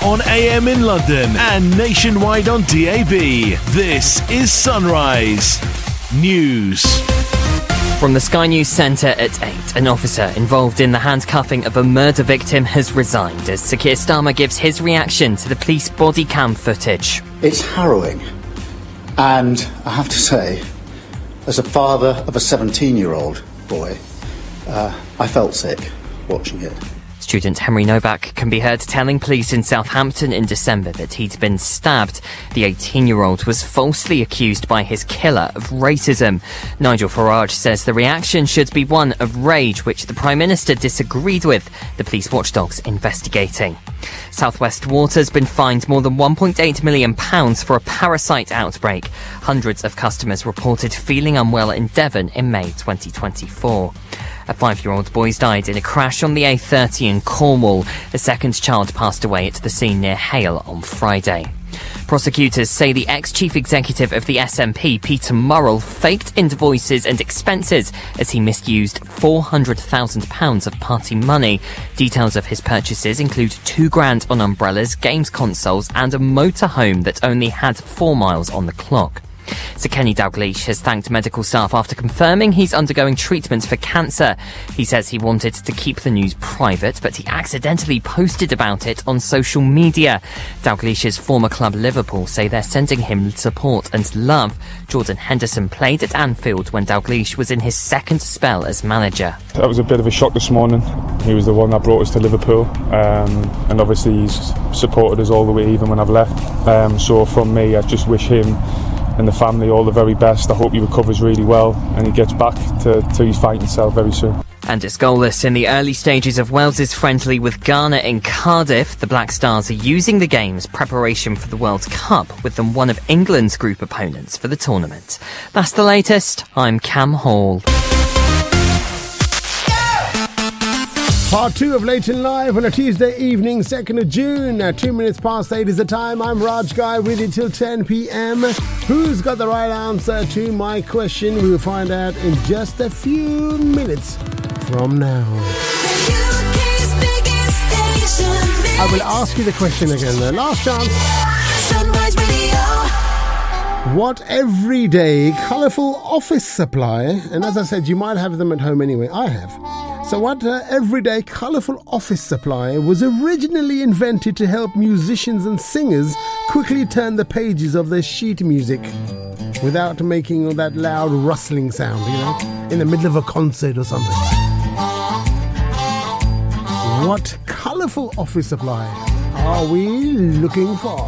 on AM in London and nationwide on DAB. This is Sunrise News. From the Sky News Centre at 8, an officer involved in the handcuffing of a murder victim has resigned as Sir Keir Starmer gives his reaction to the police body cam footage. It's harrowing, and I have to say, as a father of a 17-year-old boy, I felt sick watching it. Student Henry Novak can be heard telling police in Southampton in December that he'd been stabbed. The 18-year-old was falsely accused by his killer of racism. Nigel Farage says the reaction should be one of rage, which the Prime Minister disagreed with, the police watchdog's investigating. South West Water's been fined more than £1.8 million for a parasite outbreak. Hundreds of customers reported feeling unwell in Devon in May 2024. A 5-year-old boy died in a crash on the A30 in Cornwall. A second child passed away at the scene near Hale on Friday. Prosecutors say the ex-chief executive of the SNP, Peter Murrell, faked invoices and expenses as he misused £400,000 of party money. Details of his purchases include £2,000 on umbrellas, games consoles and a motorhome that only had 4 miles on the clock. Sir Kenny Dalglish has thanked medical staff after confirming he's undergoing treatment for cancer. He says he wanted to keep the news private, but he accidentally posted about it on social media. Dalglish's former club Liverpool say they're sending him support and love. Jordan Henderson played at Anfield when Dalglish was in his second spell as manager. That was a bit of a shock this morning. He was the one that brought us to Liverpool, and obviously he's supported us all the way even when I've left. So from me, I just wish him and the family all the very best. I hope he recovers really well and he gets back to his fighting self very soon. And it's goalless in the early stages of Wales's friendly with Ghana in Cardiff. The Black Stars are using the game's preparation for the World Cup, with them one of England's group opponents for the tournament. That's the latest. I'm Cam Hall. Part 2 of Leighton Live on a Tuesday evening, 2nd of June. 2 minutes past 8 is the time. I'm Raj Guy with you till 10 p.m. Who's got the right answer to my question? We'll find out in just a few minutes from now. I will ask you the question again. The last chance. Sunrise Radio. What everyday colourful office supply, and as I said, you might have them at home anyway, I have. So what everyday colourful office supply was originally invented to help musicians and singers quickly turn the pages of their sheet music without making all that loud rustling sound, in the middle of a concert or something? What colourful office supply are we looking for?